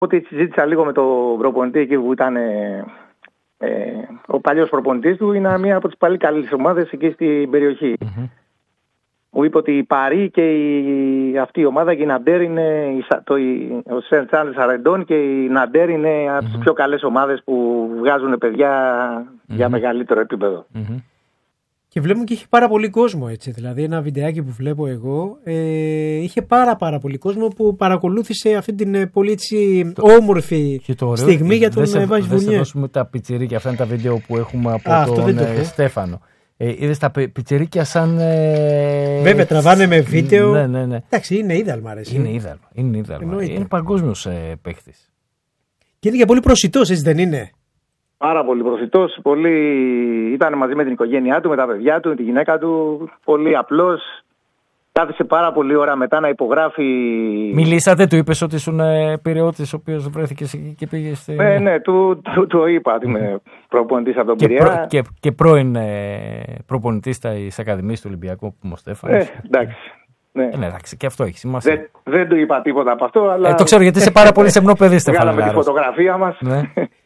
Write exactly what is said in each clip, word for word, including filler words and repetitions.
ότι συζήτησα λίγο με τον προπονητή εκεί που ήταν ε, ε, ο παλιός προπονητής του, είναι μία από τις πάλι καλές ομάδες εκεί στην περιοχή. Mm-hmm. Μου είπε ότι η Παρί και η, αυτή η ομάδα και η Ναντέρ είναι η, το, η, ο Σεν Τσάρλς Αρεντών και η Ναντέρ είναι mm-hmm. από τις πιο καλές ομάδες που βγάζουν παιδιά mm-hmm. για μεγαλύτερο επίπεδο. Mm-hmm. Και βλέπουμε και είχε πάρα πολύ κόσμο, έτσι. Δηλαδή, ένα βιντεάκι που βλέπω εγώ ε, είχε πάρα πάρα πολύ κόσμο που παρακολούθησε αυτή την πολύ έτσι, όμορφη στιγμή για τον Βάζι Βουνιέ. Δεν θα δώσουμε τα πιτσιρίκια, αυτά είναι τα βίντεο που έχουμε από Α, τον ε, Στέφανο. Ε, είδες τα πιτσιρίκια σαν. Ε, Βέβαια, τραβάνε με βίντεο. Ναι, ναι, ναι. Εντάξει, είναι είδαλμα, αρέσει. Είναι είδαλμα. Είναι, είδαλμα. είναι παγκόσμιος ε, παίχτης. Και είναι και πολύ προσιτός, έτσι δεν είναι? Πάρα πολύ προσιτός, πολύ... ήταν μαζί με την οικογένειά του, με τα παιδιά του, με τη γυναίκα του, πολύ απλός. Κάθισε πάρα πολύ ώρα μετά να υπογράφει. Μιλήσατε, του είπες ότι ήσουν πειραιώτης ο οποίος βρέθηκε εκεί και πήγε στη... Ναι, ναι, του, του, του είπα ότι είμαι προπονητής από τον και Πειραιά. Προ, και, και πρώην προπονητής της Ακαδημίας του Ολυμπιακού που μου Στέφανος. Ε, εντάξει. Ναι. Ε, εντάξει, και αυτό έχει σημασία. Δεν, δεν του είπα τίποτα από αυτό, αλλά. Ε, το ξέρω γιατί είσαι πάρα πολύ σεμνό παιδί, Στέφανο. Βγάλαμε τη φωτογραφία μας. Ναι.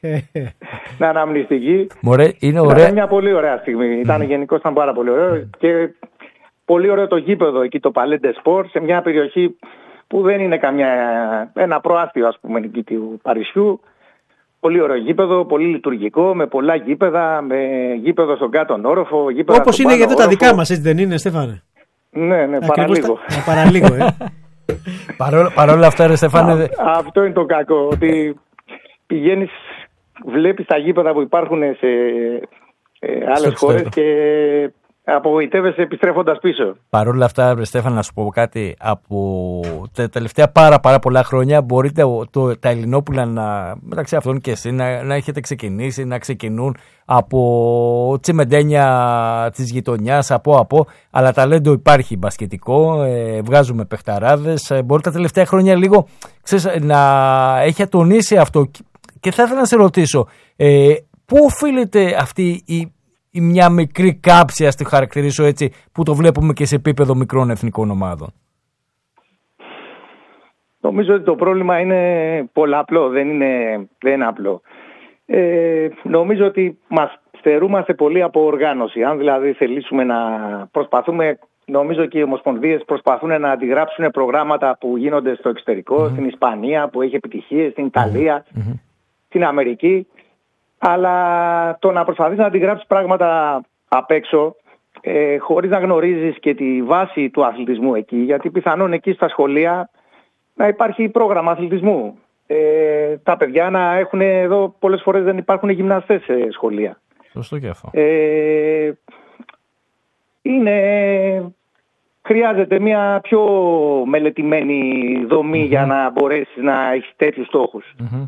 Να αναμνηστική. Μωρέ, είναι ωραία. Ήταν μια πολύ ωραία στιγμή. Ήταν mm. γενικώς ήταν πάρα πολύ ωραίο. Mm. Και πολύ ωραίο το γήπεδο εκεί, το Παλέντε Σπορ, σε μια περιοχή που δεν είναι καμιά. Ένα προάστιο, ας πούμε, εκεί του Παρισιού. Πολύ ωραίο γήπεδο, πολύ λειτουργικό, με πολλά γήπεδα, με γήπεδο στον κάτω όροφο. Όπως είναι για τα δικά μας, έτσι δεν είναι, Στέφανε? Ναι, ναι, παραλίγο. Τα... παραλίγο, ε. Παρόλα, παρόλα αυτά, ρε Στέφανε. Αυτό είναι το κακό. Ότι πηγαίνεις, βλέπεις τα γήπεδα που υπάρχουν σε ε, άλλες χώρες και απογοητεύεσαι επιστρέφοντας πίσω. Παρόλα αυτά, ρε Στέφανε, να σου πω κάτι. Από τα τελευταία πάρα, πάρα πολλά χρόνια μπορείτε το, τα Ελληνόπουλα να, μεταξύ αυτών και εσύ, να, να έχετε ξεκινήσει, να ξεκινούν από τσιμεντένια της γειτονιάς, από από, αλλά ταλέντο υπάρχει μπασκετικό, ε, βγάζουμε παιχταράδες, ε, μπορεί τα τελευταία χρόνια λίγο ξέρεις, να έχει ατονίσει αυτό. Και θα ήθελα να σε ρωτήσω, ε, πού οφείλεται αυτή η, η μια μικρή κάψη, ας τη χαρακτηρίσω έτσι, που το βλέπουμε και σε επίπεδο μικρών εθνικών ομάδων? Νομίζω ότι το πρόβλημα είναι πολλαπλό, δεν είναι, δεν είναι απλό. Ε, νομίζω ότι μας στερούμαστε πολύ από οργάνωση. Αν δηλαδή θελήσουμε να προσπαθούμε, νομίζω και οι ομοσπονδίες προσπαθούν να αντιγράψουν προγράμματα που γίνονται στο εξωτερικό, mm-hmm. στην Ισπανία που έχει επιτυχίες, στην Ιταλία, mm-hmm. στην Αμερική. Αλλά το να προσπαθείς να αντιγράψεις πράγματα απ' έξω, ε, χωρίς να γνωρίζεις και τη βάση του αθλητισμού εκεί, γιατί πιθανόν εκεί στα σχολεία να υπάρχει πρόγραμμα αθλητισμού. Ε, τα παιδιά να έχουν εδώ, πολλές φορές δεν υπάρχουν γυμναστές σε σχολεία. Σωστό και αυτό. Ε, είναι, χρειάζεται μια πιο μελετημένη δομή mm-hmm. για να μπορέσεις να έχεις τέτοιους στόχους. Mm-hmm.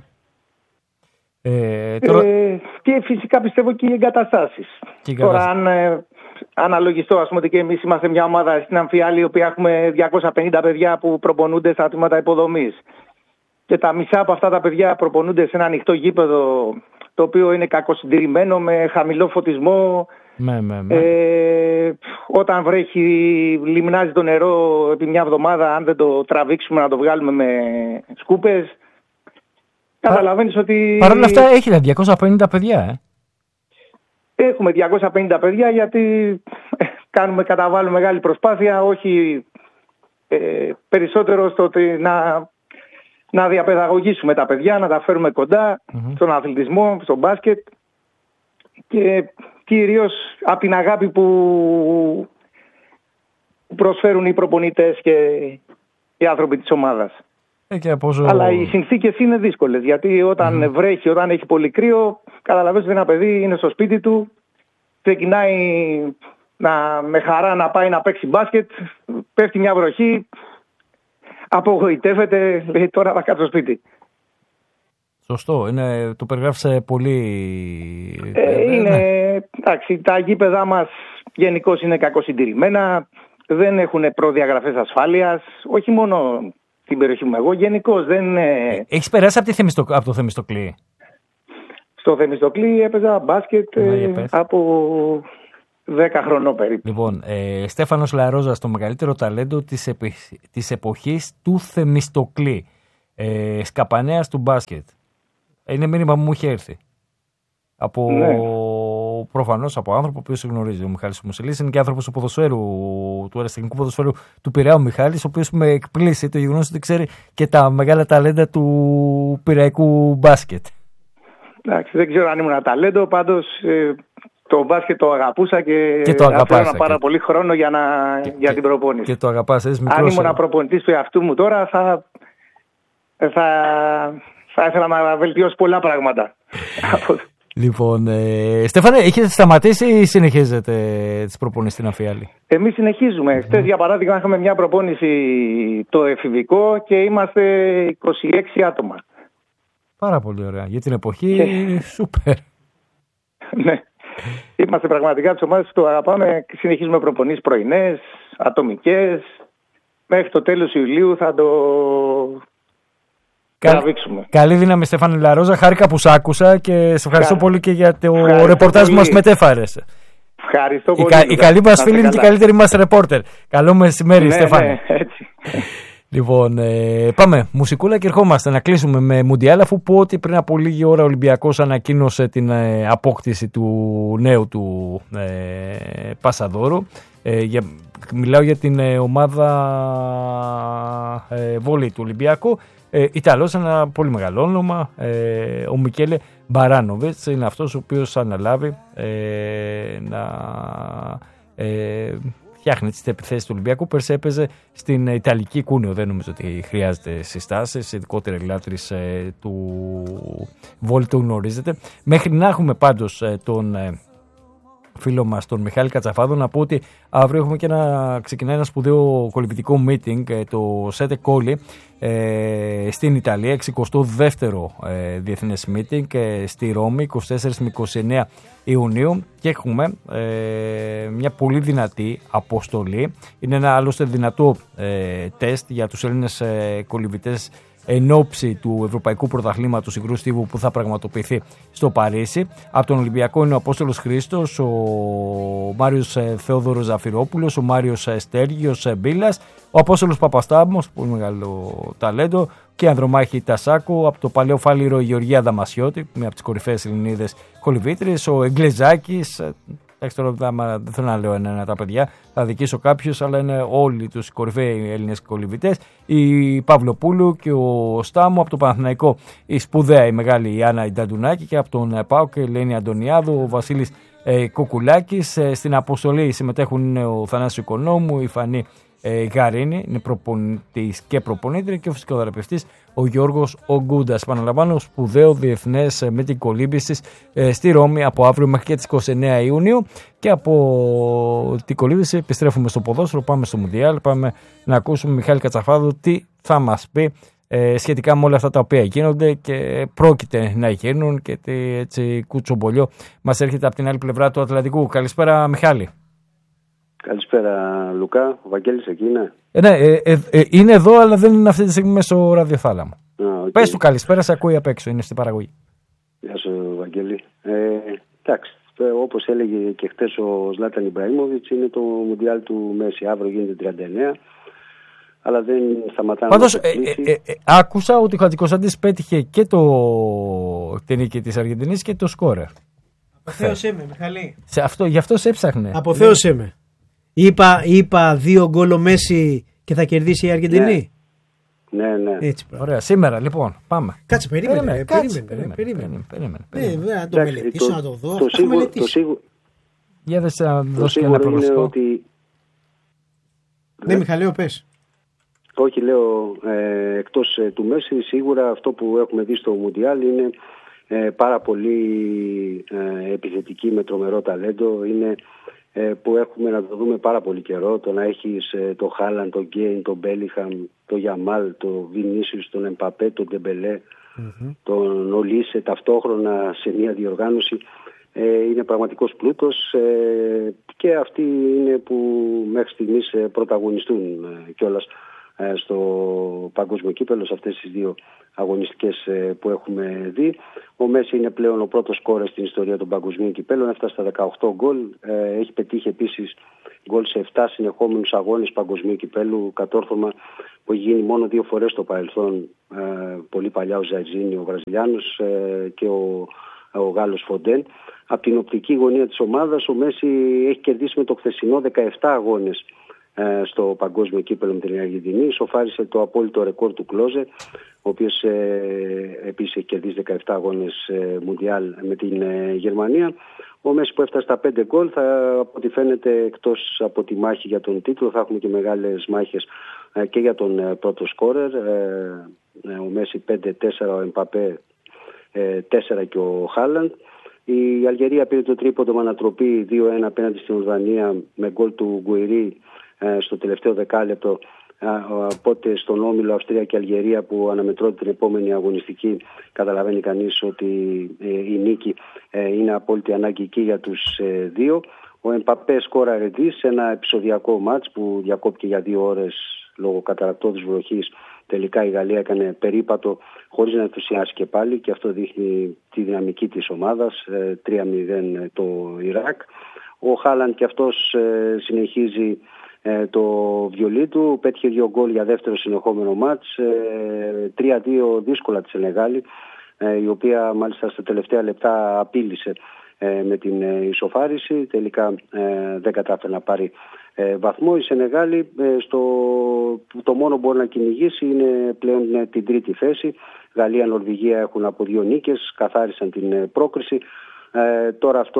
Ε, τώρα... ε, και φυσικά πιστεύω και οι εγκαταστάσεις. Και τώρα αν ε, αναλογιστώ, ας πούμε ότι και εμείς είμαστε μια ομάδα στην Αμφιάλη, η οποία έχουμε διακόσια πενήντα παιδιά που προπονούνται στα τμήματα υποδομής. Και τα μισά από αυτά τα παιδιά προπονούνται σε ένα ανοιχτό γήπεδο, το οποίο είναι κακοσυντηρημένο με χαμηλό φωτισμό. Με, με, με. Ε, όταν βρέχει, λιμνάζει το νερό επί μια εβδομάδα, αν δεν το τραβήξουμε να το βγάλουμε με σκούπες. Καταλαβαίνεις ότι... Παρ' όλα αυτά έχετε διακόσια πενήντα παιδιά, ε. Έχουμε διακόσια πενήντα παιδιά γιατί κάνουμε, καταβάλουμε μεγάλη προσπάθεια, όχι ε, περισσότερο στο ότι να... να διαπαιδαγωγήσουμε τα παιδιά, να τα φέρουμε κοντά mm-hmm. στον αθλητισμό, στον μπάσκετ και κυρίως από την αγάπη που προσφέρουν οι προπονητές και οι άνθρωποι της ομάδας. Ε, και πόσο... Αλλά οι συνθήκες είναι δύσκολες, γιατί όταν mm-hmm. βρέχει, όταν έχει πολύ κρύο, καταλαβαίνεις ότι ένα παιδί είναι στο σπίτι του, ξεκινάει να, με χαρά να πάει να παίξει μπάσκετ, πέφτει μια βροχή, απογοητεύεται, λέει τώρα θα κάτσω σπίτι. Σωστό, είναι, το περιγράφησε πολύ... Ε, είναι, ναι. Εντάξει, τα γήπεδά μας γενικώς είναι κακοσυντηρημένα, δεν έχουν προδιαγραφές ασφάλειας, όχι μόνο στην περιοχή μου εγώ, γενικώς δεν είναι... Έχεις περάσει από, τη Θεμιστο, από το Θεμιστοκλή? Στο Θεμιστοκλή έπαιζα μπάσκετ ε, από δέκα χρονών περίπου. Λοιπόν, ε, Στέφανος Λαρόζας, το μεγαλύτερο ταλέντο της, επι, της εποχής του Θεμιστοκλή. Ε, Σκαπανέας του μπάσκετ. Είναι μήνυμα που μου είχε έρθει. Από, ναι. Προφανώς από άνθρωπο που γνωρίζει. Ο Μιχάλης Μουσελής είναι και άνθρωπος του ποδοσφαίρου, του αεραστεχνικού ποδοσφαίρου του Πειραιά. Ο Μιχάλης, ο οποίος με εκπλήσει το γεγονός ότι ξέρει και τα μεγάλα ταλέντα του πειραϊκού μπάσκετ. Εντάξει, δεν ξέρω αν ήμουν ταλέντο, πάντως ε, το μπάσκετ το αγαπούσα και, και το αγαπάσα πάρα και... πολύ χρόνο για, να, και, για την προπόνηση. Και το αγαπάς, εσύ μικρός. Αν ήμουν προπονητής του εαυτού μου τώρα θα, θα, θα ήθελα να βελτιώσω πολλά πράγματα. Λοιπόν, ε, Στέφανε, έχετε σταματήσει ή συνεχίζετε τις προπονήσεις στην Αφιάλη? Εμείς συνεχίζουμε. Mm. Χτες, για παράδειγμα, είχαμε μια προπόνηση το εφηβικό και είμαστε είκοσι έξι άτομα. Πάρα πολύ ωραία. Για την εποχή, και... σούπερ. Ναι. Είμαστε πραγματικά τις ομάδες που το αγαπάμε. Συνεχίζουμε προπονήσεις πρωινές, ατομικές. Μέχρι το τέλος Ιουλίου θα το... Καλή, καλή δύναμη, Στέφανε Λαρόζα. Χάρηκα που σ' άκουσα και σε ευχαριστώ Κα... πολύ και για το ευχαριστώ ρεπορτάζ πολύ. Που μας μετέφαρες. Ευχαριστώ η πολύ. Κα... Η καλή μας φίλη είναι και η καλύτερη μας ρεπόρτερ. Καλό μεσημέρι, ναι, Στέφανε. Ναι, έτσι. Λοιπόν, ε, πάμε μουσικούλα και ερχόμαστε να κλείσουμε με Μουντιάλ, αφού πω ότι πριν από λίγη ώρα ο Ολυμπιακός ανακοίνωσε την ε, απόκτηση του νέου του ε, Πασαδόρου. Ε, για, μιλάω για την ε, ομάδα ε, βόλεϊ του Ολυμπιακού. Ε, Ιταλός, ένα πολύ μεγάλο όνομα, ε, ο Μικέλε Μπαράνοβιτς είναι αυτός ο οποίος αναλάβει ε, να ε, φτιάχνει τις επιθέσεις του Ολυμπιακού. Πέρσι έπαιζε στην Ιταλική Κούνιο, δεν νομίζω ότι χρειάζεται συστάσεις, ειδικότερα οι λάτρεις ε, του βόλεϊ το γνωρίζετε. Μέχρι να έχουμε πάντως ε, τον... Ε, φίλο μας τον Μιχάλη Κατσαφάδο, να πω ότι αύριο έχουμε και ένα, ξεκινάει ένα σπουδαίο κολυμπητικό meeting, το Σέτε Κόλλη, ε, στην Ιταλία, εξηκοστό δεύτερο ε, διεθνές meeting ε, στη Ρώμη, είκοσι τέσσερα με είκοσι εννέα Ιουνίου, και έχουμε ε, μια πολύ δυνατή αποστολή. Είναι ένα άλλωστε δυνατό ε, τεστ για τους Έλληνες ε, κολυμπητές εν ώψη του Ευρωπαϊκού Πρωταθλήματος υγρού στίβου που θα πραγματοποιηθεί στο Παρίσι. Από τον Ολυμπιακό είναι ο Απόστολος Χρήστος, ο Μάριος Θεόδωρος Ζαφυρόπουλος, ο Μάριος Στέργιος Μπίλας, ο Απόστολος Παπαστάμος, πολύ μεγάλο ταλέντο, και η Ανδρομάχη Τασάκου. Από το παλαιό φάληρο η Γεωργία Δαμασιώτη, μια από τις κορυφαίες Ελληνίδες κολυβήτριες, ο Εγκλεζάκης. Εντάξει, τώρα δεν θέλω να λέω ένα τα παιδιά, θα δικήσω κάποιους, αλλά είναι όλοι τους κορυφαίοι Έλληνες κολυβητές. Η Παυλοπούλου και ο Στάμου. Από το Παναθηναϊκό η σπουδαία, η μεγάλη η Άννα Ινταντουνάκη, και από τον ΠΑΟΚ η Ελένη Αντωνιάδου, ο Βασίλης ε, Κουκουλάκης. Ε, στην αποστολή συμμετέχουν ο Θανάσης Οικονόμου, η Φανή ε, Γαρίνη, είναι προπονητής και προπονήτρια, και ο φυσικοθεραπευτής ο Γιώργος Ογκούντας. Επαναλαμβάνω, σπουδαίο διεθνές με την κολύμπηση ε, στη Ρώμη από αύριο μέχρι και τις είκοσι εννέα Ιουνίου. Και από την κολύμπηση επιστρέφουμε στο ποδόσφαιρο, πάμε στο Μουντιάλ, πάμε να ακούσουμε Μιχάλη Κατσαφάδου τι θα μας πει ε, σχετικά με όλα αυτά τα οποία γίνονται και πρόκειται να γίνουν, και τι έτσι κουτσομπολιό μας έρχεται από την άλλη πλευρά του Ατλαντικού. Καλησπέρα, Μιχάλη. Καλησπέρα, Λουκά. Ο Βαγγέλης εκεί είναι? Ε, ναι, ε, ε, ε, είναι εδώ, αλλά δεν είναι αυτή τη στιγμή μέσα στο ραδιοθάλαμο. Okay. Πες του καλησπέρα, σε ακούει απ' έξω, είναι στην παραγωγή. Γεια σου, Βαγγέλη. Ε, εντάξει, όπως έλεγε και χτες ο Ζλάταν Ιμπραήμοβιτς, είναι το Μουντιάλ του Μέση. Αύριο γίνεται τριάντα εννέα, αλλά δεν σταματάμε. Πάντως, ε, ε, ε, ε, άκουσα ότι ο Χατζικοσταντής πέτυχε και το την νίκη της Αργεντινής και το σκόρερ. Αποθέωσέ με, Μιχαλή. Σε αυτό, γι' αυτό σε έψαχνε. Αποθέωσέ με. Είπα, είπα δύο γκολ ο Μέση και θα κερδίσει η Αργεντινή. Ναι, ναι. ναι. Έτσι, ωραία, σήμερα λοιπόν, πάμε. Κάτσε, περίμενε. Περίμενε, περίμενε, περίμενε, περίμενε, περίμενε, περίμενε. Ε, να το μελετήσω, να το δω. Το, το, σίγουρο, το, σίγουρο, Για δες να δώσει ένα προγνωστικό. Ότι... Ναι, Μιχαλέο, πες. Όχι, λέω, ε, εκτός ε, του Μέση, σίγουρα αυτό που έχουμε δει στο Μουντιάλ είναι ε, πάρα πολύ ε, επιθετική, με τρομερό ταλέντο. Είναι ε, που έχουμε να το δούμε πάρα πολύ καιρό. Το να έχεις ε, το Χάλαντ, το Γκέιν, το Μπέλιχαμ, το Γιαμάλ, το Βινίσιους, τον Εμπαπέ, τον Ντεμπελέ, mm-hmm. τον Ολίσε ταυτόχρονα σε μια διοργάνωση. Ε, είναι πραγματικός πλούτος ε, και αυτοί είναι που μέχρι στιγμής ε, πρωταγωνιστούν ε, κιόλας στο παγκόσμιο κύπελλο, σε αυτές τις δύο αγωνιστικές που έχουμε δει. Ο Μέση είναι πλέον ο πρώτος σκόρερ στην ιστορία των παγκοσμίων κυπέλλων, έφτασε στα δεκαοκτώ γκολ, έχει πετύχει επίσης γκολ σε επτά συνεχόμενους αγώνες παγκοσμίου κυπέλλου, κατόρθωμα που έχει γίνει μόνο δύο φορές στο παρελθόν, πολύ παλιά ο Ζαϊτζίνι, ο Βραζιλιάνος, και ο, ο Γάλλος Φοντέν. Από την οπτική γωνία της ομάδας, ο Μέση έχει κερδίσει με το χθεσινό δεκαεπτά αγώνες στο παγκόσμιο κύπελλο με την Αργεντινή. Σοφάρισε το απόλυτο ρεκόρ του Κλόζε, ο οποίος ε, επίσης έχει κερδίσει δεκαεπτά αγώνες ε, Μουντιάλ με την ε, Γερμανία. Ο Μέση που έφτασε στα πέντε γκολ, θα, από ό,τι φαίνεται, εκτός από τη μάχη για τον τίτλο, θα έχουμε και μεγάλες μάχες ε, και για τον ε, πρώτο σκόρερ. Ε, ε, ο Μέση πέντε τέσσερα, ο Εμπαπέ ε, τέσσερα και ο Χάλαντ. Η Αλγερία πήρε το τρίποντο με ανατροπή δύο ένα απέναντι στην Ορδανία με γκολ του Γκουιρί στο τελευταίο δεκάλεπτο. Οπότε στον όμιλο Αυστρία και Αλγερία που αναμετρώνται την επόμενη αγωνιστική, καταλαβαίνει κανείς ότι η νίκη είναι απόλυτη ανάγκη και για τους δύο. Ο Εμπαπέ σκόραρε δι σε ένα επεισοδιακό μάτς που διακόπηκε για δύο ώρες λόγω καταρρακτώδης βροχής. Τελικά η Γαλλία έκανε περίπατο χωρίς να ενθουσιάσει και πάλι, και αυτό δείχνει τη δυναμική της ομάδας. τρία μηδέν το Ιράκ. Ο Χάλαντ και αυτός συνεχίζει το βιολί του, πέτυχε δύο γκολ για δεύτερο συνεχόμενο μάτς, τρία δύο δύσκολα τη Σενεγάλη, η οποία μάλιστα στα τελευταία λεπτά απείλησε με την ισοφάριση. Τελικά δεν κατάφερε να πάρει βαθμό. Η Σενεγάλη στο, το μόνο που μπορεί να κυνηγήσει είναι πλέον την τρίτη θέση. Γαλλία-Νορβηγία έχουν από δύο νίκες, καθάρισαν την πρόκριση. Ε, τώρα αυτό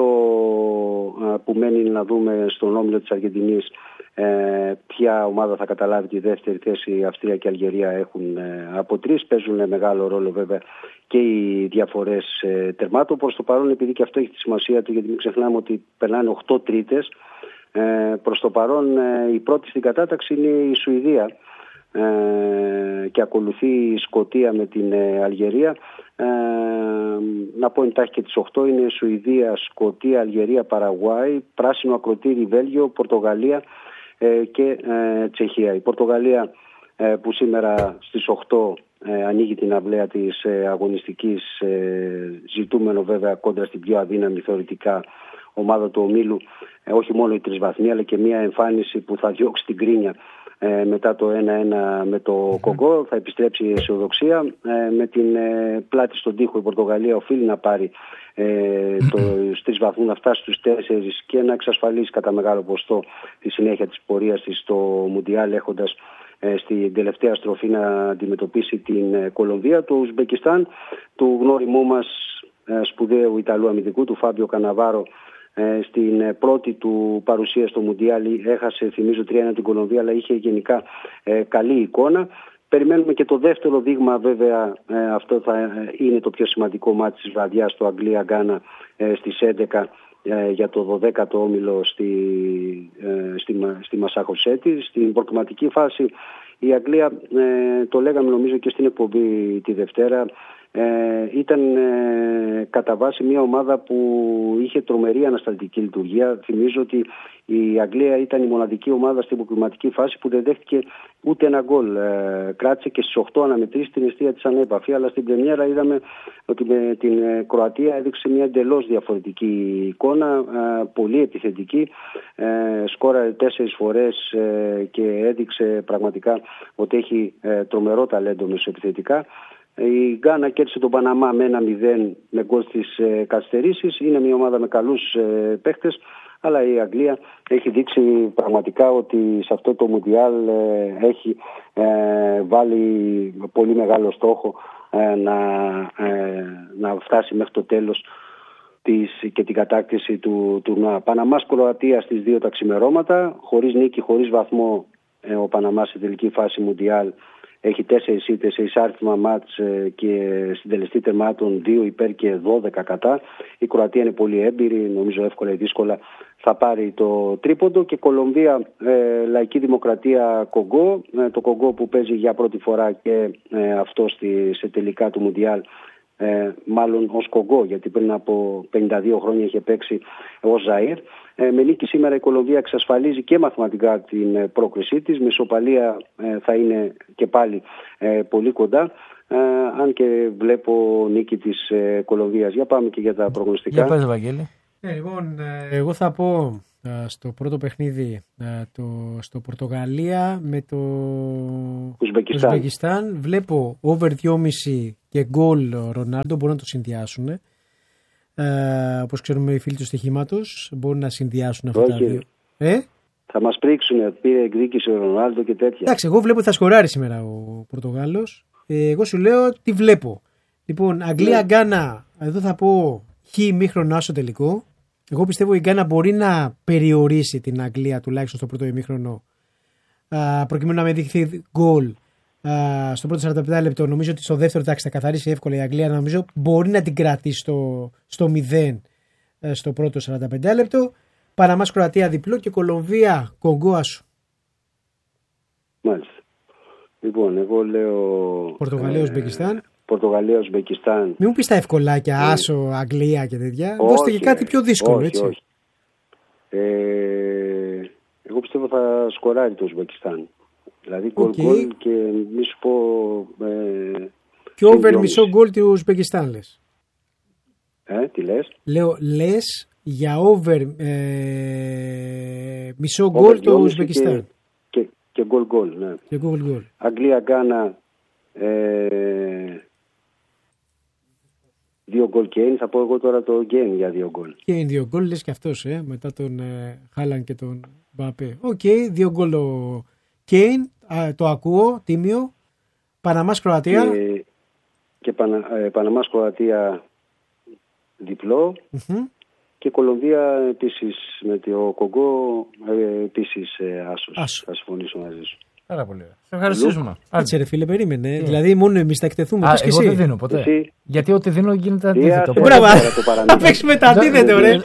που μένει είναι να δούμε στον όμιλο της Αργεντινής ε, ποια ομάδα θα καταλάβει τη δεύτερη θέση. Η Αυστρία και η Αλγερία έχουν ε, από τρεις. Παίζουν μεγάλο ρόλο βέβαια και οι διαφορές ε, τερμάτων. Προς το παρόν, επειδή και αυτό έχει τη σημασία του, γιατί μην ξεχνάμε ότι περνάνε οκτώ τρίτες, ε, προς το παρόν ε, η πρώτη στην κατάταξη είναι η Σουηδία ε, και ακολουθεί η Σκωτία με την ε, Αλγερία. Ε, να πω εντάχει και τις οκτώ είναι Σουηδία, Σκωτία, Αλγερία, Παραγουάη, πράσινο ακροτήρι Βέλγιο, Πορτογαλία ε, και ε, Τσεχία. Η Πορτογαλία ε, που σήμερα στις οκτώ ε, ανοίγει την αυλαία της ε, αγωνιστικής, ε, ζητούμενο βέβαια κόντρα στην πιο αδύναμη θεωρητικά ομάδα του ομίλου, ε, όχι μόνο η τρισβαθμία αλλά και μια εμφάνιση που θα διώξει την κρίνια Ε, μετά το ένα ένα με το mm-hmm. Κογκό. Θα επιστρέψει η αισιοδοξία. Ε, με την ε, πλάτη στον τοίχο η Πορτογαλία οφείλει να πάρει ε, το, στους τρεις βαθμούς, να φτάσει στους τέσσερις και να εξασφαλίσει κατά μεγάλο ποστό τη συνέχεια της πορείας της στο Μουντιάλ, έχοντας ε, στην τελευταία στροφή να αντιμετωπίσει την ε, Κολομβία. Το Ουσμπεκιστάν του γνώριμού μας ε, σπουδαίου Ιταλού αμυντικού, του Φάμπιο Καναβάρο, στην πρώτη του παρουσία στο Μουντιάλ έχασε, θυμίζω, τρία ένα την Κολομβία, αλλά είχε γενικά ε, καλή εικόνα. Περιμένουμε και το δεύτερο δείγμα, βέβαια, ε, αυτό θα είναι το πιο σημαντικό μάτι της βραδιάς, το Αγγλία-Γκάνα ε, στις έντεκα ε, για το δωδέκατο όμιλο στη, ε, στη, στη Μασάχοσέτη. Στην προκριματική φάση η Αγγλία, ε, το λέγαμε νομίζω και στην εκπομπή τη Δευτέρα, Ε, ήταν ε, κατά βάση μια ομάδα που είχε τρομερή ανασταλτική λειτουργία. Θυμίζω ότι η Αγγλία ήταν η μοναδική ομάδα στην προκριματική φάση που δεν δέχτηκε ούτε ένα γκολ. Ε, κράτησε και στις οκτώ αναμετρήσεις την αιστεία της ανέπαφη, αλλά στην πρεμιέρα είδαμε ότι με την ε, Κροατία έδειξε μια εντελώς διαφορετική εικόνα, ε, πολύ επιθετική, ε, σκόραρε τέσσερις φορές ε, και έδειξε πραγματικά ότι έχει ε, τρομερό ταλέντο μεσοεπιθετικά. Η Γκάνα κέρδισε τον Παναμά με ένα μηδέν με γκολ στις ε, καθυστερήσεις. Είναι μια ομάδα με καλούς ε, παίχτες, αλλά η Αγγλία έχει δείξει πραγματικά ότι σε αυτό το Μουντιάλ ε, έχει ε, βάλει πολύ μεγάλο στόχο ε, να, ε, να φτάσει μέχρι το τέλος της, και την κατάκτηση του τουρνουά. Παναμάς Κροατία στις δύο τα ξημερώματα, χωρίς νίκη, χωρίς βαθμό ε, ο Παναμάς σε τελική φάση Μουντιάλ. Έχει τέσσερις ήττες σε εισάρτημα μάτς και συντελεστή τερμάτων δύο υπέρ και δώδεκα κατά. Η Κροατία είναι πολύ έμπειρη, νομίζω εύκολα ή δύσκολα θα πάρει το τρίποντο. Και Κολομβία, ε, Λαϊκή Δημοκρατία Κογκό, ε, το Κογκό που παίζει για πρώτη φορά και ε, αυτό στη, σε τελικά του Μουντιάλ ε, μάλλον ως Κογκό, γιατί πριν από πενήντα δύο χρόνια είχε παίξει ως Ζαΐρ. Ε, με νίκη σήμερα η Κολομβία εξασφαλίζει και μαθηματικά την πρόκρισή της. Με ισοπαλία ε, θα είναι και πάλι ε, πολύ κοντά. Ε, αν και βλέπω νίκη της ε, Κολομβίας. Για πάμε και για τα προγνωστικά. Για πες, Βαγγέλη. Ε, λοιπόν, εγώ θα πω στο πρώτο παιχνίδι το, στο Πορτογαλία με το Ουσμπεκιστάν. Ουσμπεκιστάν. Βλέπω over δυόμισι και γκολ Ρονάλντο, μπορούν να το συνδυάσουν. Ε, όπως ξέρουμε οι φίλοι του στοιχήματος μπορούν να συνδυάσουν αυτά τα δύο. Ε? Θα μας πρίξουν, πήρε εκδίκηση ο Ρονάλντο και τέτοια. Εντάξει, εγώ βλέπω ότι θα σκοράρει σήμερα ο Πορτογάλος. Ε, εγώ σου λέω τι βλέπω. Λοιπόν, Αγγλία-Γκάνα, εδώ θα πω χ ημίχρονο άσο τελικό. Εγώ πιστεύω η Γκάνα μπορεί να περιορίσει την Αγγλία τουλάχιστον στο πρώτο ημίχρονο, προκειμένου να με δείχνει γκολ στο πρώτο σαράντα πέντε λεπτό. Νομίζω ότι στο δεύτερο εντάξει, θα καθαρίσει εύκολα η Αγγλία. Νομίζω μπορεί να την κρατήσει στο, στο μηδέν στο πρώτο σαράντα πέντε λεπτό. Παναμάς Κροατία διπλό και Κολομβία Κογκό άσο. Μάλιστα. Λοιπόν, εγώ λέω. Πορτογαλία Ουσμπεκιστάν. Πορτογαλία, Ουσμπεκιστάν. Μην μου πει τα ευκολάκια, άσο, Αγγλία και τέτοια. Δώστε και κάτι πιο δύσκολο, όχι, έτσι. Όχι. Ε, εγώ πιστεύω θα σκοράρει το Ουσμπεκιστάν. Δηλαδή γκολ okay. γκολ και μη σου πω. Ε, και over μισό γκολ του Ουσμπεκιστάν λες. Ε, τι λες. Λέω λες για over ε, μισό γκολ του Ουσμπεκιστάν. Και, και γκολ γκολ, ναι. Και γκολ γκολ. Αγγλία, Γκάνα. Ε, δύο γκολ Κέιν, θα πω εγώ τώρα το Κέιν για δύο γκολ. Κέιν δύο γκολ, λες και αυτός, ε, μετά τον ε, Χάλαν και τον Μπαπέ. Οκ, okay, δύο γκολ ο Κέιν, το ακούω, τίμιο. Παναμάς Κροατία. Και, και Πανα, ε, Παναμάς Κροατία διπλό. Mm-hmm. Και Κολομβία επίσης με το Κογκό ε, επίσης ε, άσος. Άσο. Θα συμφωνήσω μαζί σου. Πάρα πολύ. Σε ευχαριστήσουμε. Κάτσε ρε φίλε, περίμενε. Yeah. Δηλαδή μόνο εμείς θα εκτεθούμε. Α, και εγώ εσύ. δεν δίνω ποτέ. Εσύ. Γιατί ό,τι δίνω γίνεται αντίθετο. Μπράβο. Θα παίξουμε τα αντίθετο, ρε.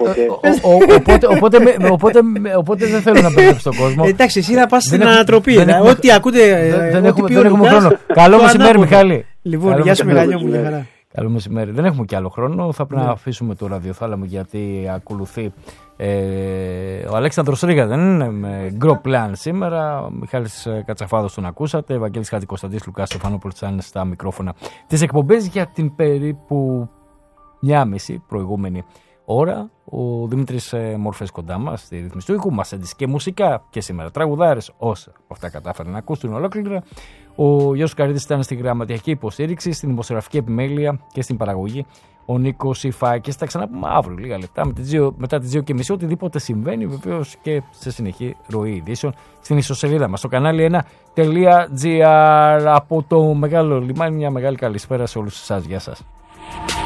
Οπότε δεν θέλω να μπερδέψω τον κόσμο. Εντάξει, εσύ θα πας στην ανατροπή. Ό,τι ακούτε. Δεν έχουμε χρόνο. Καλό μεσημέρι, Μιχάλη. Λοιπόν, γεια σου Μεγαλιό μου, μια χαρά. Καλό μεσημέρι. Δεν έχουμε και άλλο χρόνο. Θα πρέπει να αφήσουμε το ραδιοθάλαμο γιατί ακολουθεί. Ε, ο Αλέξανδρος Ρίγα δεν είναι με Gro Plan σήμερα. Ο Μιχάλης Κατσαφάδος τον ακούσατε. Βαγγέλης Χατζικοσταντής, Λουκάς Στεφανόπουλος ήταν στα μικρόφωνα της εκπομπής για την περίπου μια μισή προηγούμενη ώρα. Ο Δημήτρης Μορφές κοντά μας στη ρύθμιση του ήχου. Μας έντυσε και μουσικά και σήμερα τραγουδάρες όσα αυτά κατάφεραν να ακούσουν ολόκληρα. Ο Γιώργος Καρίδης ήταν στη γραμματιακή υποστήριξη, στην δημοσιογραφική επιμέλεια και στην παραγωγή. Ο Νίκος Ιφάκης. Θα ξαναπούμε αύριο λίγα λεπτά με τις δύο, μετά τις δύο και μισή. Οτιδήποτε συμβαίνει βεβαίως και σε συνεχή ροή ειδήσεων στην ιστοσελίδα μας στο κανάλι ένα τελεία τζι άρ από το Μεγάλο Λιμάνι. Μια μεγάλη καλησπέρα σε όλους εσάς. Γεια σας.